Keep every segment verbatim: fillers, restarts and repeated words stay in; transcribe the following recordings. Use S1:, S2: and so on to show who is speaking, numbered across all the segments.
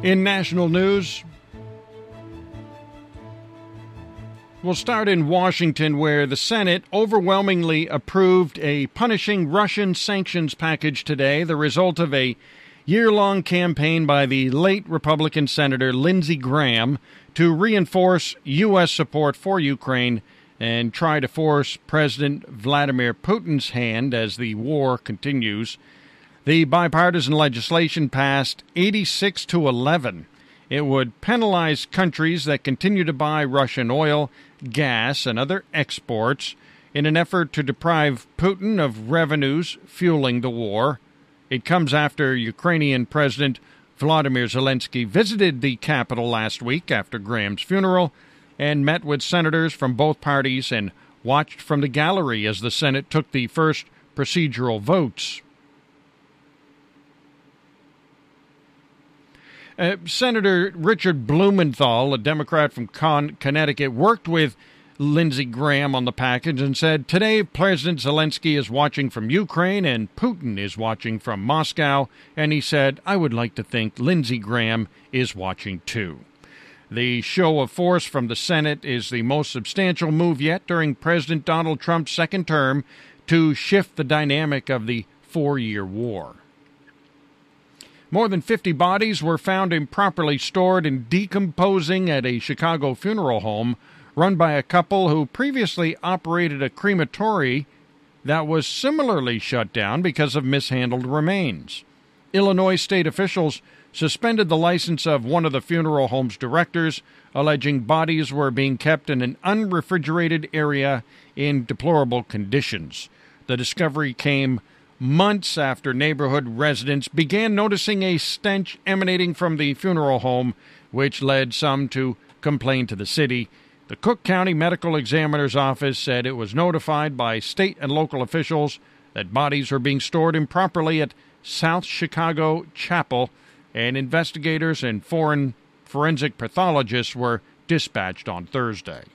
S1: In national news, we'll start in Washington, where the Senate overwhelmingly approved a punishing Russian sanctions package today, the result of a year-long campaign by the late Republican Senator Lindsey Graham to reinforce U S support for Ukraine and try to force President Vladimir Putin's hand as the war continues. The bipartisan legislation passed eighty-six to eleven. It would penalize countries that continue to buy Russian oil, gas, and other exports in an effort to deprive Putin of revenues fueling the war. It comes after Ukrainian President Volodymyr Zelensky visited the capital last week after Graham's funeral and met with senators from both parties and watched from the gallery as the Senate took the first procedural votes. Uh, Senator Richard Blumenthal, a Democrat from Con- Connecticut, worked with Lindsey Graham on the package and said, "Today, President Zelensky is watching from Ukraine and Putin is watching from Moscow." And he said, "I would like to think Lindsey Graham is watching too." The show of force from the Senate is the most substantial move yet during President Donald Trump's second term to shift the dynamic of the four-year war. More than fifty bodies were found improperly stored and decomposing at a Chicago funeral home run by a couple who previously operated a crematory that was similarly shut down because of mishandled remains. Illinois state officials suspended the license of one of the funeral home's directors, alleging bodies were being kept in an unrefrigerated area in deplorable conditions. The discovery came months after neighborhood residents began noticing a stench emanating from the funeral home, which led some to complain to the city. The Cook County Medical Examiner's Office said it was notified by state and local officials that bodies were being stored improperly at South Chicago Chapel, and investigators and foreign forensic pathologists were dispatched on Thursday.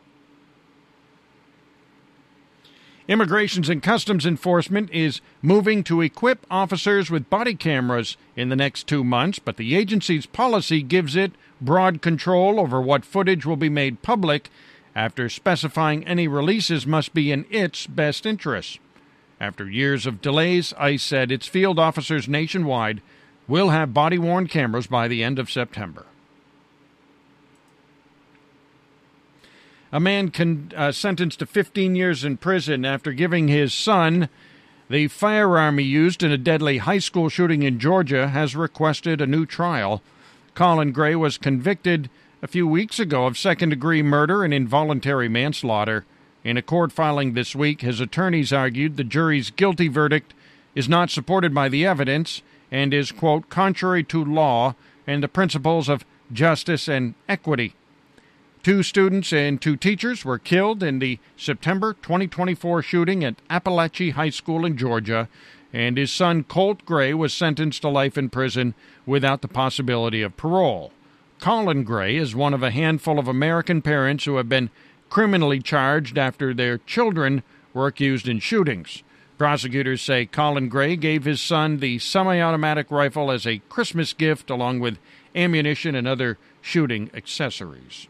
S1: Immigration and Customs Enforcement is moving to equip officers with body cameras in the next two months, but the agency's policy gives it broad control over what footage will be made public after specifying any releases must be in its best interests. After years of delays, ICE said its field officers nationwide will have body-worn cameras by the end of September. A man con- uh, sentenced to fifteen years in prison after giving his son the firearm he used in a deadly high school shooting in Georgia has requested a new trial. Colin Gray was convicted a few weeks ago of second-degree murder and involuntary manslaughter. In a court filing this week, his attorneys argued the jury's guilty verdict is not supported by the evidence and is, quote, contrary to law and the principles of justice and equity. Two students and two teachers were killed in the September twenty twenty-four shooting at Appalachia High School in Georgia, and his son Colt Gray was sentenced to life in prison without the possibility of parole. Colin Gray is one of a handful of American parents who have been criminally charged after their children were accused in shootings. Prosecutors say Colin Gray gave his son the semi-automatic rifle as a Christmas gift along with ammunition and other shooting accessories.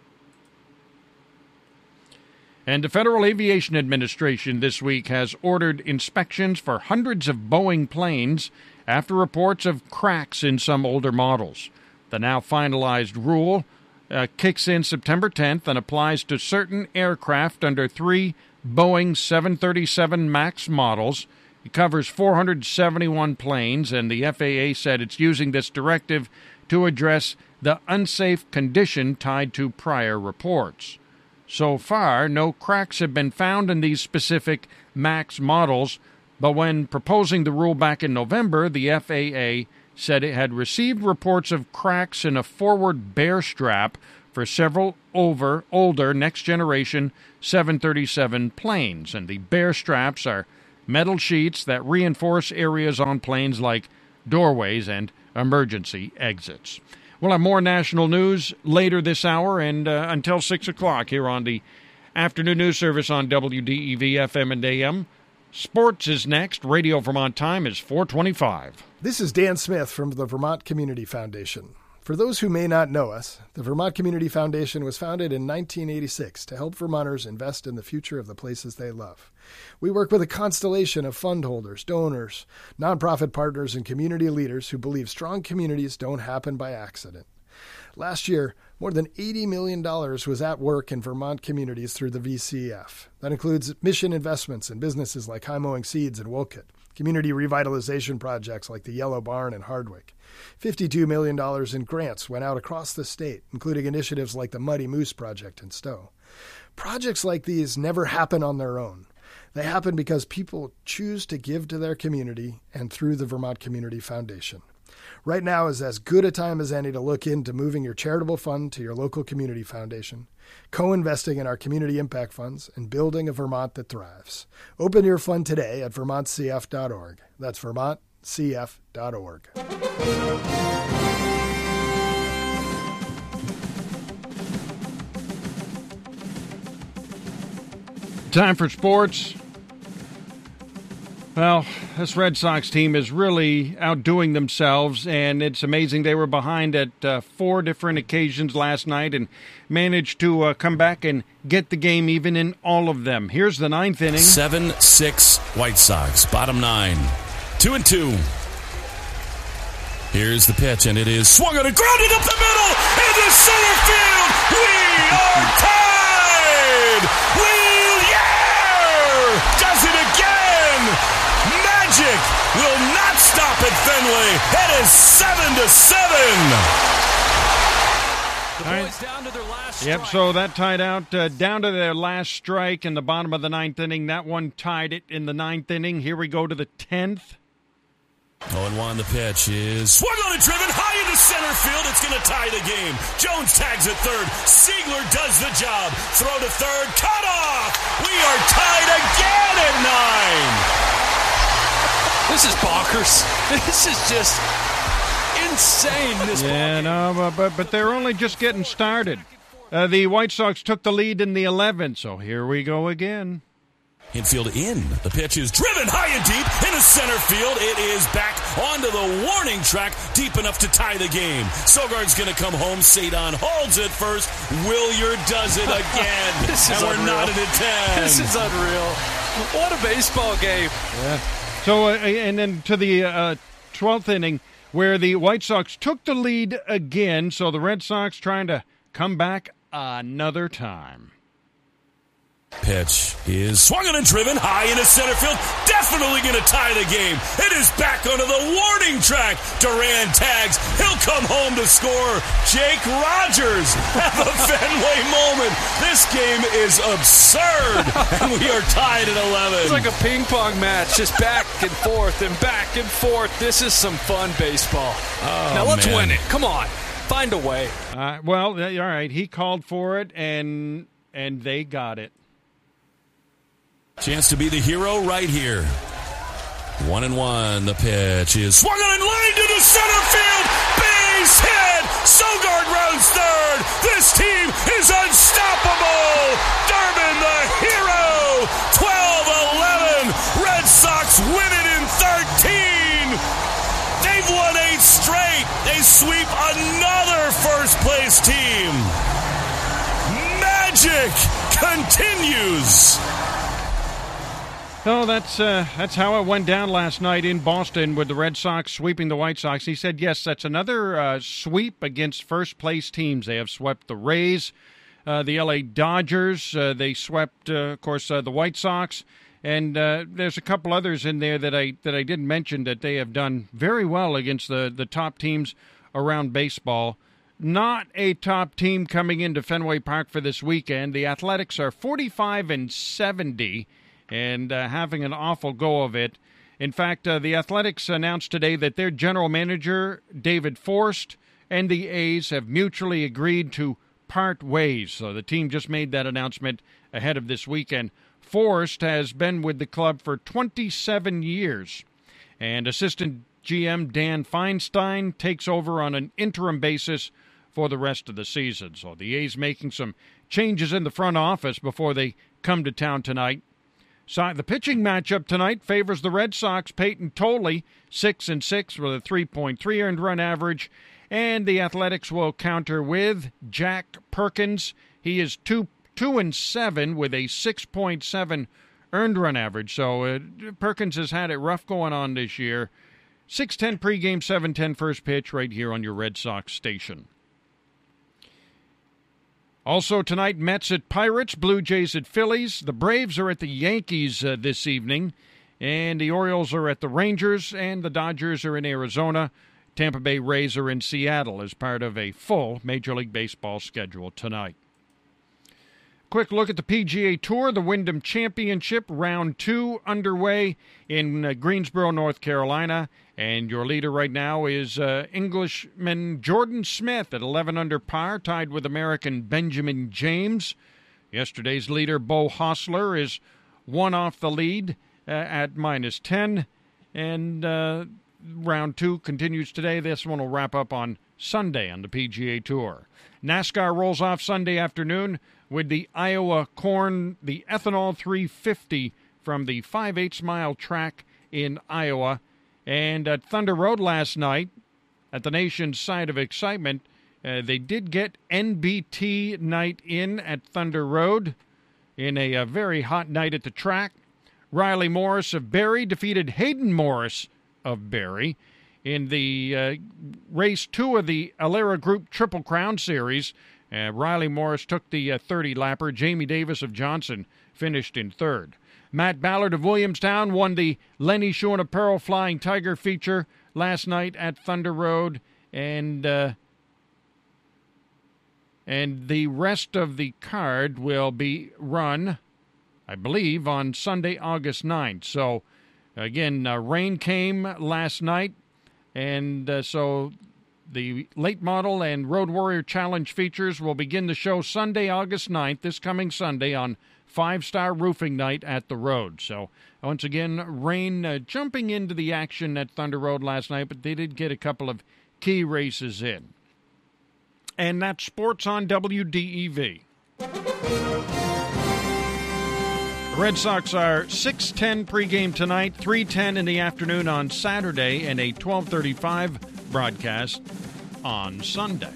S1: And the Federal Aviation Administration this week has ordered inspections for hundreds of Boeing planes after reports of cracks in some older models. The now finalized rule uh, kicks in September tenth and applies to certain aircraft under three Boeing seven thirty-seven MAX models. It covers four hundred seventy-one planes, and the F A A said it's using this directive to address the unsafe condition tied to prior reports. So far, no cracks have been found in these specific MAX models, but when proposing the rule back in November, the F A A said it had received reports of cracks in a forward bear strap for several over older next-generation seven thirty-seven planes, and the bear straps are metal sheets that reinforce areas on planes like doorways and emergency exits. We'll have more national news later this hour and uh, until six o'clock here on the afternoon news service on W D E V F M and A M. Sports is next. Radio Vermont time is four twenty-five.
S2: This is Dan Smith from the Vermont Community Foundation. For those who may not know us, the Vermont Community Foundation was founded in nineteen eighty-six to help Vermonters invest in the future of the places they love. We work with a constellation of fund holders, donors, nonprofit partners, and community leaders who believe strong communities don't happen by accident. Last year, more than eighty million dollars was at work in Vermont communities through the V C F. That includes mission investments in businesses like High Mowing Seeds in Wolcott, community revitalization projects like the Yellow Barn in Hardwick. fifty-two million dollars in grants went out across the state, including initiatives like the Muddy Moose Project in Stowe. Projects like these never happen on their own. They happen because people choose to give to their community and through the Vermont Community Foundation. Right now is as good a time as any to look into moving your charitable fund to your local community foundation, co-investing in our community impact funds, and building a Vermont that thrives. Open your fund today at vermont c f dot org. That's vermont c f dot org.
S1: Time for sports. Well, this Red Sox team is really outdoing themselves, and it's amazing. They were behind at uh, four different occasions last night and managed to uh, come back and get the game even in all of them. Here's the ninth inning.
S3: seven six White Sox, bottom nine. Two and two. Here's the pitch, and it is swung on and grounded up the middle into center field. We are tied. Will Yair does it again. Magic will not stop at Fenway. It is seven to seven.
S1: The boys down to their last strike. Yep, so that tied out uh, down to their last strike in the bottom of the ninth inning. That one tied it in the ninth inning. Here we go to the tenth.
S3: oh and one, the pitch is swung on and driven high into center field. It's going to tie the game. Jones tags at third. Siegler does the job. Throw to third. Cut off. We are tied again at nine.
S4: This is bonkers. This is just insane. This
S1: yeah, no, but, but but they're only just getting started. Uh, the White Sox took the lead in the eleventh, so here we go again.
S3: Infield in. The pitch is driven high and deep into center field. It is back onto the warning track, deep enough to tie the game. Sogard's going to come home. Sadon holds it first. Williard does it again.
S4: This is
S3: and we're
S4: unreal.
S3: knotted at ten.
S4: This is unreal. What a baseball game.
S1: Yeah. So, uh, and then to the uh, twelfth inning, where the White Sox took the lead again. So the Red Sox trying to come back another time.
S3: Pitch is swung on and driven high into center field. Definitely going to tie the game. It is back onto the warning track. Duran tags. He'll come home to score. Jake Rogers have a Fenway moment. This game is absurd. And we are tied at eleven.
S4: It's like a ping pong match, just back and forth and back and forth. This is some fun baseball.
S3: Oh,
S4: now let's
S3: man.
S4: win it. Come on. Find a way.
S1: Uh, well, all right. He called for it, and and they got it.
S3: Chance to be the hero right here. One and one. The pitch is swung on and lined into center field. Base hit. Sogard rounds third. This team is unstoppable. Durbin the hero. twelve eleven. Red Sox win it in thirteen. They've won eight straight. They sweep another first place team. Magic continues.
S1: Oh, that's uh, that's how it went down last night in Boston with the Red Sox sweeping the White Sox. He said, yes, that's another uh, sweep against first-place teams. They have swept the Rays, uh, the L A Dodgers. Uh, they swept, uh, of course, uh, the White Sox. And uh, there's a couple others in there that I that I didn't mention that they have done very well against the, the top teams around baseball. Not a top team coming into Fenway Park for this weekend. The Athletics are forty-five and seventy. And uh, having an awful go of it. In fact, uh, the Athletics announced today that their general manager, David Forst, and the A's have mutually agreed to part ways. So the team just made that announcement ahead of this weekend. Forst has been with the club for twenty-seven years. And assistant G M Dan Feinstein takes over on an interim basis for the rest of the season. So the A's making some changes in the front office before they come to town tonight So the pitching matchup tonight favors the Red Sox. Peyton Tolley, six and six with a three point three earned run average, and the Athletics will counter with Jack Perkins. He is two two and seven with a six point seven earned run average. So uh, Perkins has had it rough going on this year. six ten pregame, seven ten first pitch, right here on your Red Sox station. Also tonight, Mets at Pirates, Blue Jays at Phillies. The Braves are at the Yankees uh, this evening, and the Orioles are at the Rangers, and the Dodgers are in Arizona. Tampa Bay Rays are in Seattle as part of a full Major League Baseball schedule tonight. Quick look at the P G A Tour, the Wyndham Championship, round two underway in uh, Greensboro, North Carolina. And your leader right now is uh, Englishman Jordan Smith at eleven under par, tied with American Benjamin James. Yesterday's leader, Beau Hossler, is one off the lead uh, at minus ten. And uh, round two continues today. This one will wrap up on Sunday on the P G A Tour. NASCAR rolls off Sunday afternoon with the Iowa Corn, the Ethanol three fifty from the five eighths mile track in Iowa. And at Thunder Road last night, at the nation's site of excitement, uh, they did get N B T night in at Thunder Road in a, a very hot night at the track. Riley Morris of Barrie defeated Hayden Morris of Barrie in the uh, race two of the Alera Group Triple Crown Series. Uh, Riley Morris took the uh, thirty-lapper. Jamie Davis of Johnson finished in third. Matt Ballard of Williamstown won the Lenny Schuhen Apparel Flying Tiger feature last night at Thunder Road. And, uh, and the rest of the card will be run, I believe, on Sunday, August ninth. So, again, uh, rain came last night. And uh, so the late model and Road Warrior Challenge features will begin the show Sunday, August ninth, this coming Sunday on Five Star Roofing Night at the Road. So, once again, rain uh, jumping into the action at Thunder Road last night, but they did get a couple of key races in. And that's sports on W D E V. The Red Sox are six ten pregame tonight, three ten in the afternoon on Saturday, and a twelve thirty-five broadcast on Sunday.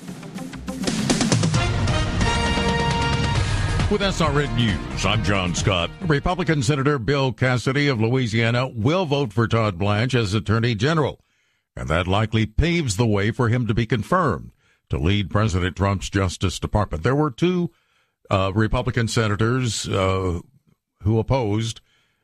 S5: With S R N News, I'm John Scott. Republican Senator Bill Cassidy of Louisiana will vote for Todd Blanche as Attorney General, and that likely paves the way for him to be confirmed to lead President Trump's Justice Department. There were two uh, Republican senators uh, who opposed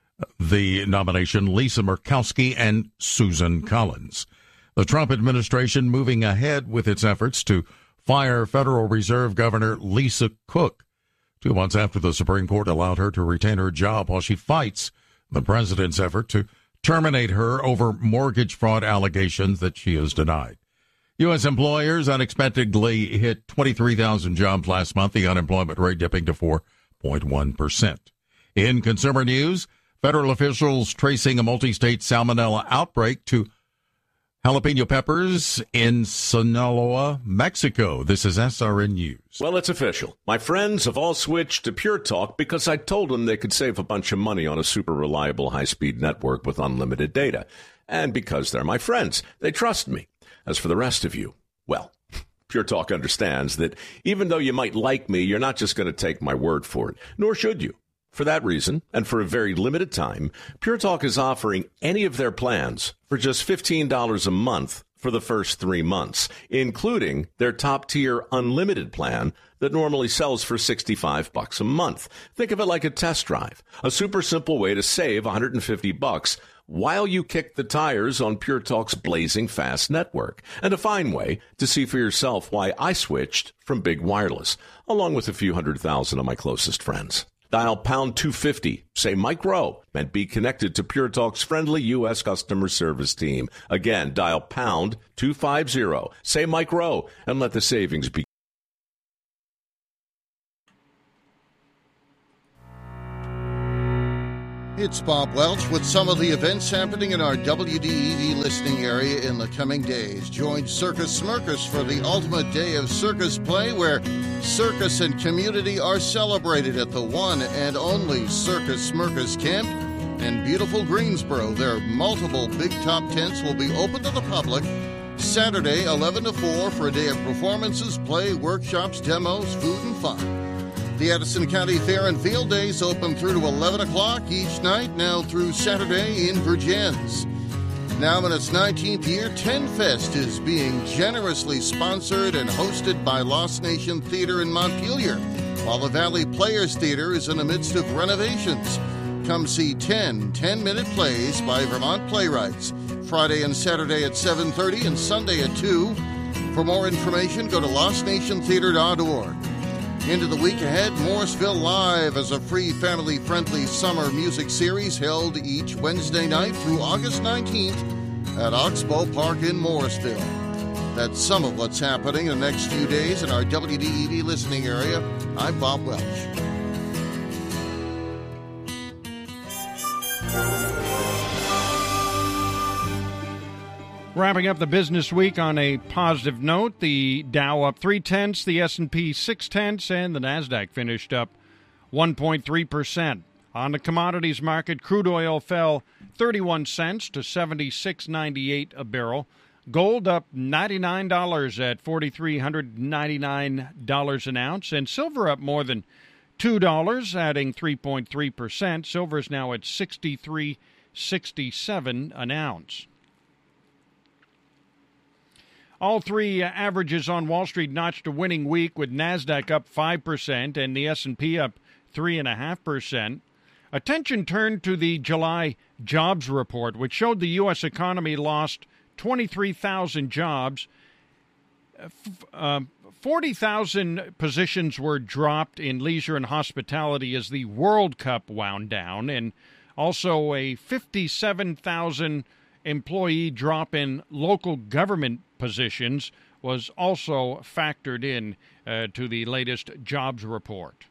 S5: the nomination, Lisa Murkowski and Susan Collins. The Trump administration moving ahead with its efforts to fire Federal Reserve Governor Lisa Cook, two months after the Supreme Court allowed her to retain her job while she fights the president's effort to terminate her over mortgage fraud allegations that she has denied. U S employers unexpectedly hit twenty-three thousand jobs last month, the unemployment rate dipping to four point one percent. In consumer news, federal officials tracing a multi-state salmonella outbreak to jalapeno peppers in Sinaloa, Mexico. This is S R N News.
S6: Well, it's official. My friends have all switched to Pure Talk because I told them they could save a bunch of money on a super reliable high-speed network with unlimited data. And because they're my friends, they trust me. As for the rest of you, well, Pure Talk understands that even though you might like me, you're not just going to take my word for it, nor should you. For that reason, and for a very limited time, Pure Talk is offering any of their plans for just fifteen dollars a month for the first three months, including their top-tier unlimited plan that normally sells for sixty-five bucks a month. Think of it like a test drive, a super simple way to save one hundred fifty bucks while you kick the tires on Pure Talk's blazing fast network, and a fine way to see for yourself why I switched from big wireless, along with a few hundred thousand of my closest friends. Dial pound two fifty, say Mike Rowe, and be connected to Pure Talk's friendly U S customer service team. Again, dial pound two fifty, say Mike Rowe, and let the savings begin.
S7: It's Bob Welch with some of the events happening in our W D E V listening area in the coming days. Join Circus Smirkus for the ultimate day of circus play, where circus and community are celebrated at the one and only Circus Smirkus Camp in beautiful Greensboro. Their multiple big top tents will be open to the public Saturday, eleven to four, for a day of performances, play, workshops, demos, food, and fun. The Addison County Fair and Field Days open through to eleven o'clock each night, now through Saturday in Virgins. Now in its nineteenth year, Ten Fest is being generously sponsored and hosted by Lost Nation Theater in Montpelier, while the Valley Players Theater is in the midst of renovations. Come see ten ten-minute plays by Vermont playwrights, Friday and Saturday at seven thirty and Sunday at two. For more information, go to lost nation theater dot org. Into the week ahead, Morrisville Live is a free, family-friendly summer music series held each Wednesday night through August nineteenth at Oxbow Park in Morrisville. That's some of what's happening in the next few days in our W D E V listening area. I'm Bob Welch.
S1: Wrapping up the business week on a positive note, the Dow up three tenths, the S and P six tenths, and the Nasdaq finished up one point three percent. On the commodities market, crude oil fell thirty-one cents to seventy-six ninety-eight a barrel. Gold up ninety-nine dollars at four thousand three hundred ninety-nine dollars an ounce, and silver up more than two dollars, adding three point three percent. Silver is now at sixty-three sixty-seven an ounce. All three averages on Wall Street notched a winning week, with Nasdaq up five percent and the S and P up three point five percent. Attention turned to the July jobs report, which showed the U S economy lost twenty-three thousand jobs. Uh, forty thousand positions were dropped in leisure and hospitality as the World Cup wound down, and also a fifty-seven thousand employee drop in local government positions was also factored in uh, to the latest jobs report.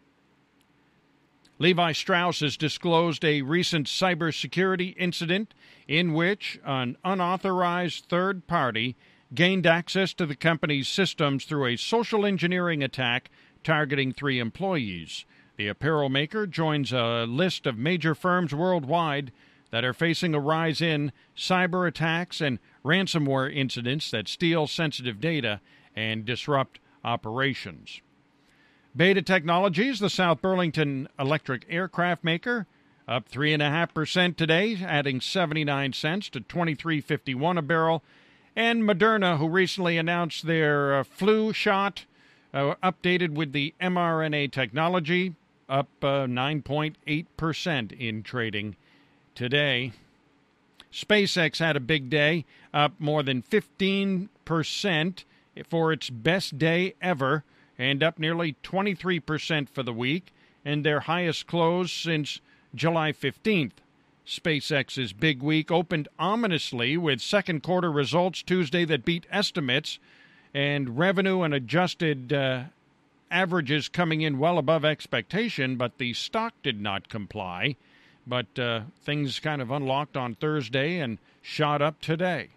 S1: Levi Strauss has disclosed a recent cybersecurity incident in which an unauthorized third party gained access to the company's systems through a social engineering attack targeting three employees. The apparel maker joins a list of major firms worldwide that are facing a rise in cyber attacks and ransomware incidents that steal sensitive data and disrupt operations. Beta Technologies, the South Burlington electric aircraft maker, up three point five percent today, adding seventy-nine cents to twenty-three fifty-one a barrel. And Moderna, who recently announced their uh, flu shot, uh, updated with the mRNA technology, up uh, nine point eight percent in trading today. SpaceX had a big day, up more than fifteen percent for its best day ever, and up nearly twenty-three percent for the week, and their highest close since July fifteenth. SpaceX's big week opened ominously with second quarter results Tuesday that beat estimates, and revenue and adjusted uh, averages coming in well above expectation, but the stock did not comply. But uh, things kind of unlocked on Thursday and shot up today.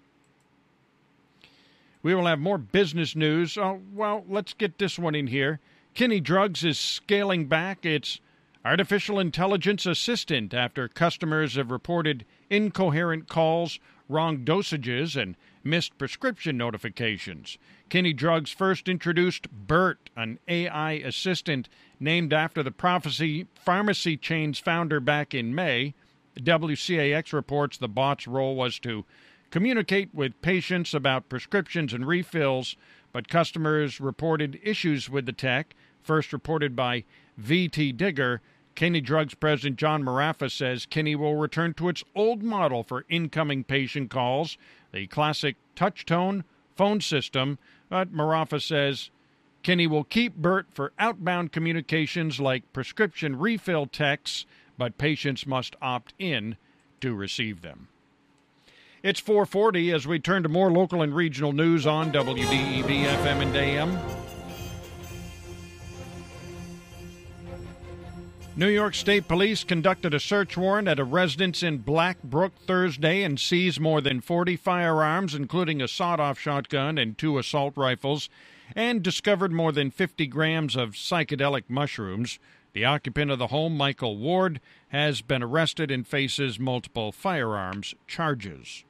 S1: We will have more business news. Oh, well, let's get this one in here. Kinney Drugs is scaling back its artificial intelligence assistant after customers have reported incoherent calls, wrong dosages, and missed prescription notifications. Kinney Drugs first introduced BERT, an A I assistant named after the Prophecy pharmacy chain's founder, back in May. W C A X reports the bot's role was to communicate with patients about prescriptions and refills, but customers reported issues with the tech, first reported by V T Digger. Kinney Drugs President John Marafa says Kinney will return to its old model for incoming patient calls, the classic touch-tone phone system, but Marafa says Kinney will keep BERT for outbound communications like prescription refill texts, but patients must opt in to receive them. It's four forty as we turn to more local and regional news on W D E V F M and A M. New York State Police conducted a search warrant at a residence in Black Brook Thursday and seized more than forty firearms, including a sawed-off shotgun and two assault rifles, and discovered more than fifty grams of psychedelic mushrooms. The occupant of the home, Michael Ward, has been arrested and faces multiple firearms charges.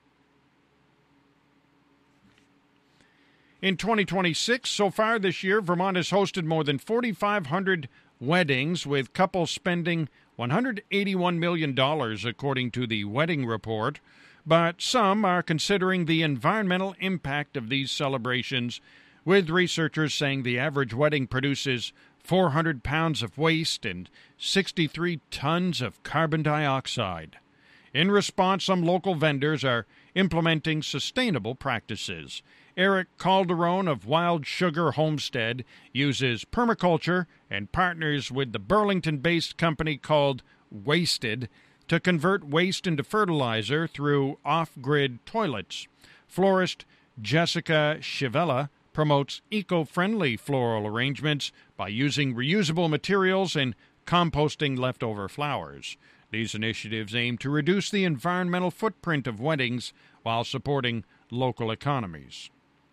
S1: In twenty twenty-six, so far this year, Vermont has hosted more than forty-five hundred weddings, with couples spending one hundred eighty-one million dollars, according to the Wedding Report. But some are considering the environmental impact of these celebrations, with researchers saying the average wedding produces four hundred pounds of waste and sixty-three tons of carbon dioxide. In response, some local vendors are implementing sustainable practices. Eric Calderon of Wild Sugar Homestead uses permaculture and partners with the Burlington-based company called Wasted to convert waste into fertilizer through off-grid toilets. Florist Jessica Chivella promotes eco-friendly floral arrangements by using reusable materials and composting leftover flowers. These initiatives aim to reduce the environmental footprint of weddings while supporting local economies.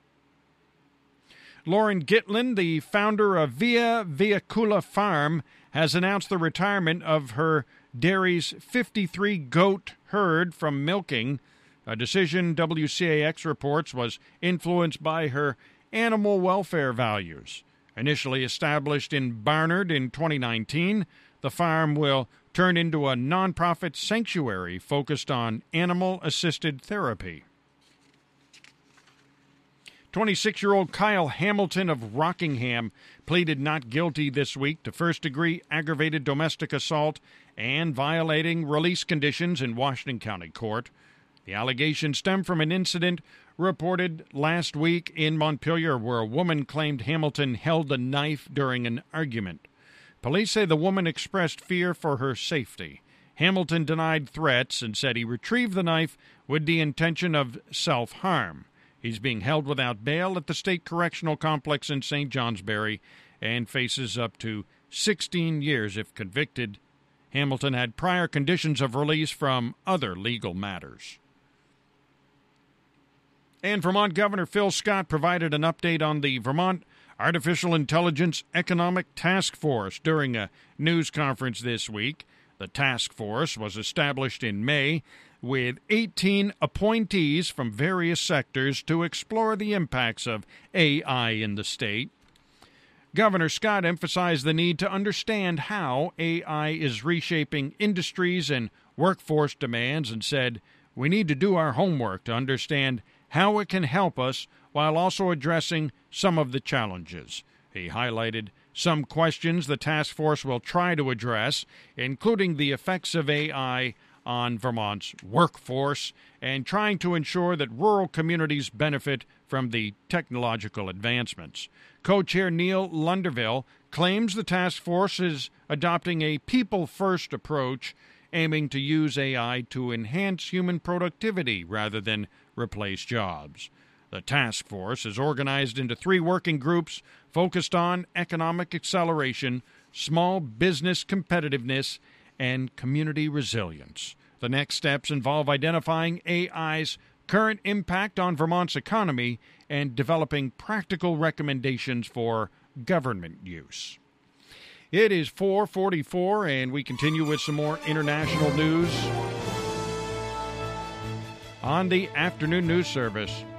S1: Lauren Gitlin, the founder of Via Viacula Farm, has announced the retirement of her dairy's fifty-three goat herd from milking. A decision, W C A X reports, was influenced by her animal welfare values. Initially established in Barnard in twenty nineteen, the farm will turn into a nonprofit sanctuary focused on animal-assisted therapy. twenty-six-year-old Kyle Hamilton of Rockingham pleaded not guilty this week to first-degree aggravated domestic assault and violating release conditions in Washington County Court. The allegations stem from an incident reported last week in Montpelier where a woman claimed Hamilton held a knife during an argument. Police say the woman expressed fear for her safety. Hamilton denied threats and said he retrieved the knife with the intention of self-harm. He's being held without bail at the State Correctional Complex in Saint Johnsbury and faces up to sixteen years if convicted. Hamilton had prior conditions of release from other legal matters. And Vermont Governor Phil Scott provided an update on the Vermont Artificial Intelligence Economic Task Force during a news conference this week. The task force was established in May with eighteen appointees from various sectors to explore the impacts of A I in the state. Governor Scott emphasized the need to understand how A I is reshaping industries and workforce demands and said, "We need to do our homework to understand how it can help us while also addressing some of the challenges." He highlighted some questions the task force will try to address, including the effects of A I on Vermont's workforce and trying to ensure that rural communities benefit from the technological advancements. Co-chair Neil Lunderville claims the task force is adopting a people-first approach, aiming to use A I to enhance human productivity rather than replace jobs. The task force is organized into three working groups focused on economic acceleration, small business competitiveness, and community resilience. The next steps involve identifying A I's current impact on Vermont's economy and developing practical recommendations for government use. It is four forty-four, and we continue with some more international news on the afternoon news service.